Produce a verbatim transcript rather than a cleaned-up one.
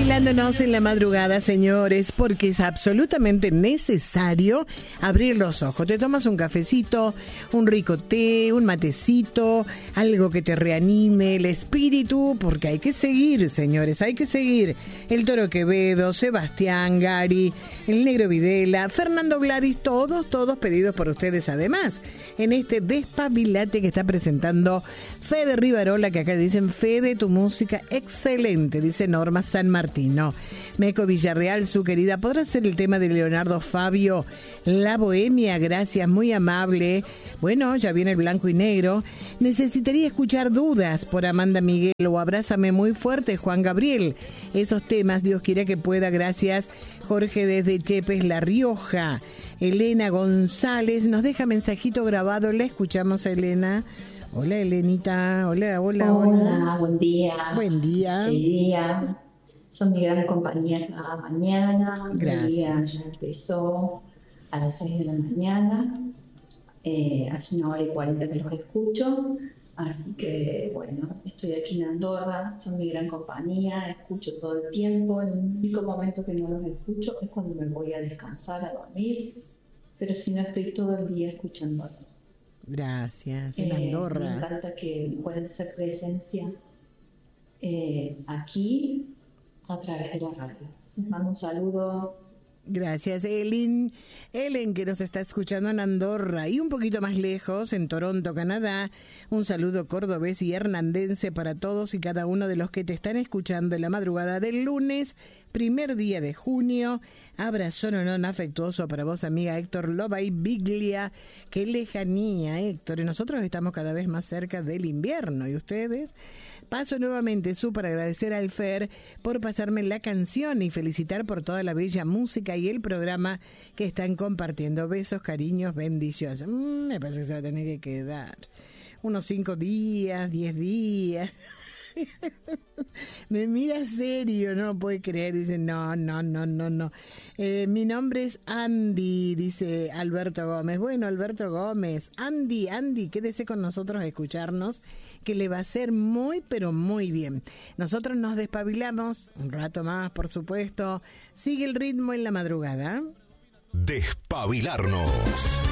Despabilándonos en la madrugada, señores, porque es absolutamente necesario abrir los ojos. Te tomas un cafecito, un rico té, un matecito, algo que te reanime el espíritu, porque hay que seguir, señores, hay que seguir. El Toro Quevedo, Sebastián, Gary, el Negro Videla, Fernando Gladys, todos, todos pedidos por ustedes además, en este Despabilate que está presentando Fede Rivarola, que acá dicen: Fede, tu música excelente, dice Norma San Martino. Meco Villarreal, su querida, ¿podrá ser el tema de Leonardo Fabio, La Bohemia? Gracias, muy amable. Bueno, ya viene el blanco y negro. Necesitaría escuchar Dudas por Amanda Miguel o Abrázame muy fuerte, Juan Gabriel. Esos temas, Dios quiera que pueda, gracias. Jorge desde Chepes, La Rioja. Elena González nos deja mensajito grabado. La escuchamos a Elena. Hola, Elenita. Hola, hola, hola. Hola, buen día. Buen día. Buen día. Son mi gran compañía cada mañana. Gracias. El día ya empezó a las seis de la mañana. Eh, hace una hora y cuarenta que los escucho. Así que, bueno, estoy aquí en Andorra. Son mi gran compañía. Escucho todo el tiempo. El único momento que no los escucho es cuando me voy a descansar, a dormir. Pero si no, estoy todo el día escuchándolos. Gracias, en Eh, Andorra. me encanta que puedan hacer presencia eh, aquí a través de la radio. Les mando un saludo. Gracias, Ellen. Ellen, que nos está escuchando en Andorra y un poquito más lejos, en Toronto, Canadá. Un saludo cordobés y hernandense para todos y cada uno de los que te están escuchando en la madrugada del lunes, primer día de junio. Abrazo no, no, afectuoso para vos, amiga Héctor Loba y Biglia. Qué lejanía, Héctor. Y nosotros estamos cada vez más cerca del invierno. ¿Y ustedes? Paso nuevamente su para agradecer al Fer por pasarme la canción y felicitar por toda la bella música y el programa que están compartiendo. Besos, cariños, bendiciones. Mm, me parece que se va a tener que quedar unos cinco días, diez días. Me mira serio, no lo puede creer. Dice, no, no, no, no, no. Eh, mi nombre es Andy, dice Alberto Gómez. Bueno, Alberto Gómez, Andy, Andy, quédese con nosotros a escucharnos, que le va a hacer muy, pero muy bien. Nosotros nos despabilamos un rato más, por supuesto. Sigue el ritmo en la madrugada. Despabilarnos.